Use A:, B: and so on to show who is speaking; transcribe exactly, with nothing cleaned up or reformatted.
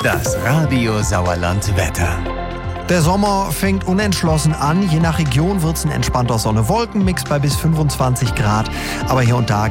A: Das Radio Sauerland Wetter.
B: Der Sommer fängt unentschlossen an. Je nach Region wird es ein entspannter Sonne-Wolken-Mix bei bis fünfundzwanzig Grad. Aber hier und da